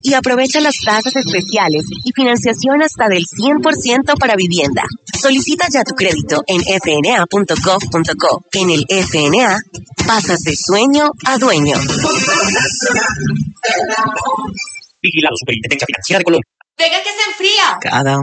y aprovecha las tasas especiales y financiación hasta del 100% para vivienda. Solicita ya tu crédito en fna.gov.co. En el FNA, pasas de sueño a dueño. Vigilado Superintendencia Financiera de Colombia. ¡Venga que se enfría! Cada